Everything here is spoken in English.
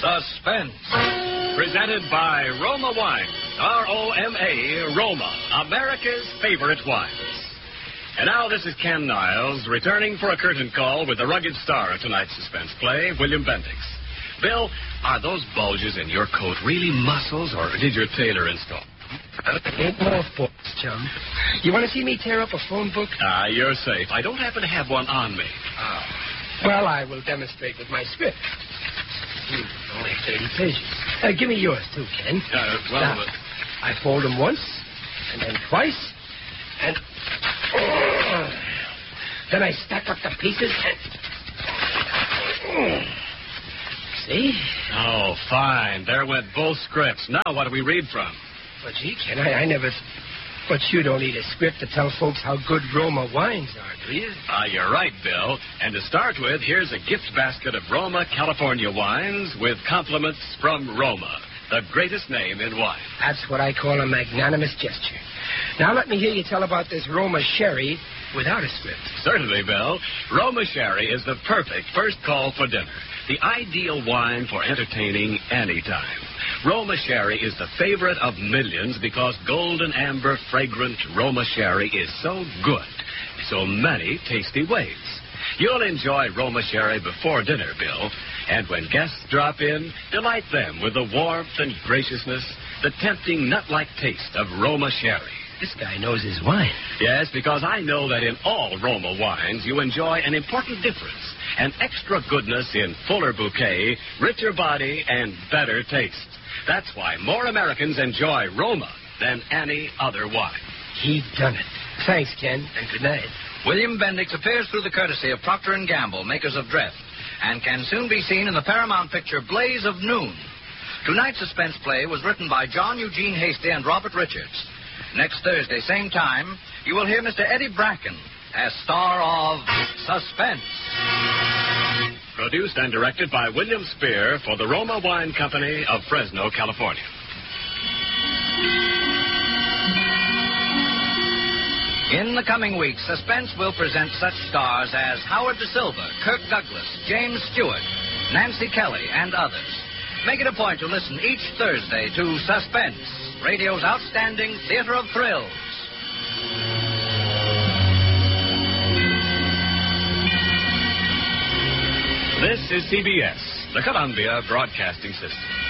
Suspense. Presented by Roma Wines. R-O-M-A, Roma, America's favorite wines. And now this is Ken Niles, returning for a curtain call with the rugged star of tonight's suspense play, William Bendix. Bill, are those bulges in your coat really muscles, or did your tailor install? Ain't more books, chum. You want to see me tear up a phone book? You're safe. I don't happen to have one on me. Oh. Well, I will demonstrate with my script. Only 30 pages. Give me yours, too, Ken. Now, I fold them once, and then twice, and... then I stack up the pieces and... See? Oh, fine. There went both scripts. Now what do we read from? But, gee, Ken, I never... But you don't need a script to tell folks how good Roma wines are, do you? You're right, Bill. And to start with, here's a gift basket of Roma, California wines with compliments from Roma, the greatest name in wine. That's what I call a magnanimous gesture. Now let me hear you tell about this Roma Sherry without a script. Certainly, Bill. Roma Sherry is the perfect first call for dinner. The ideal wine for entertaining any time. Roma Sherry is the favorite of millions because golden amber fragrant Roma Sherry is so good. So many tasty ways. You'll enjoy Roma Sherry before dinner, Bill. And when guests drop in, delight them with the warmth and graciousness, the tempting nut-like taste of Roma Sherry. This guy knows his wine. Yes, because I know that in all Roma wines you enjoy an important difference. An extra goodness in fuller bouquet, richer body, and better taste. That's why more Americans enjoy Roma than any other wine. He done it. Thanks, Ken, and good night. William Bendix appears through the courtesy of Procter & Gamble, makers of Dreft, and can soon be seen in the Paramount picture Blaze of Noon. Tonight's suspense play was written by John Eugene Hasty and Robert Richards. Next Thursday, same time, you will hear Mr. Eddie Bracken as star of Suspense. Produced and directed by William Spear for the Roma Wine Company of Fresno, California. In the coming weeks, Suspense will present such stars as Howard Da Silva, Kirk Douglas, James Stewart, Nancy Kelly, and others. Make it a point to listen each Thursday to Suspense, radio's outstanding theater of thrills. This is CBS, the Columbia Broadcasting System.